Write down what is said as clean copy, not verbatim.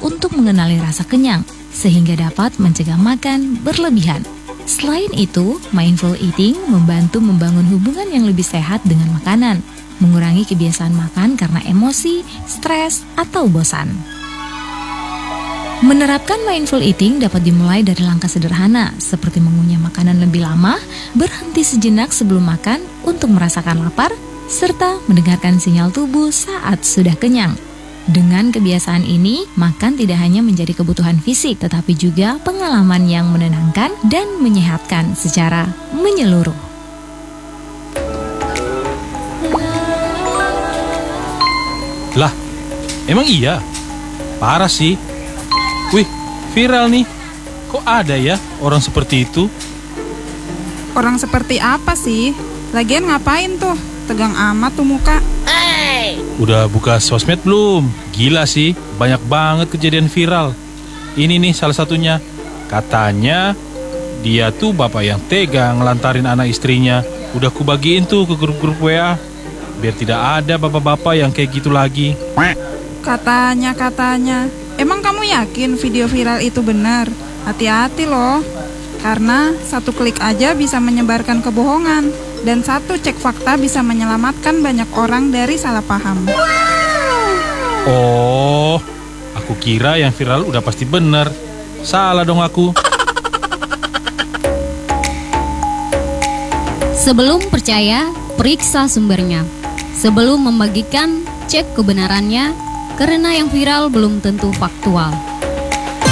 untuk mengenali rasa kenyang, sehingga dapat mencegah makan berlebihan. Selain itu, mindful eating membantu membangun hubungan yang lebih sehat dengan makanan, mengurangi kebiasaan makan karena emosi, stres, atau bosan. Menerapkan mindful eating dapat dimulai dari langkah sederhana, seperti mengunyah makanan lebih lama, berhenti sejenak sebelum makan untuk merasakan lapar, serta mendengarkan sinyal tubuh saat sudah kenyang. Dengan kebiasaan ini, makan tidak hanya menjadi kebutuhan fisik, tetapi juga pengalaman yang menenangkan dan menyehatkan secara menyeluruh. Lah, emang iya? Parah sih. Wih, viral nih. Kok ada ya orang seperti itu? Orang seperti apa sih? Lagian ngapain tuh? Tegang amat tuh muka. Udah buka sosmed belum? Gila sih, banyak banget kejadian viral. Ini nih salah satunya. Katanya dia tuh bapak yang tega ngelantarin anak istrinya. Udah kubagiin tuh ke grup-grup WA, biar tidak ada bapak-bapak yang kayak gitu lagi. Katanya. Emang kamu yakin video viral itu benar? Hati-hati loh. Karena satu klik aja bisa menyebarkan kebohongan. Dan satu cek fakta bisa menyelamatkan banyak orang dari salah paham. Oh, aku kira yang viral udah pasti bener. Salah dong aku. Sebelum percaya, periksa sumbernya. Sebelum membagikan, cek kebenarannya, karena yang viral belum tentu faktual.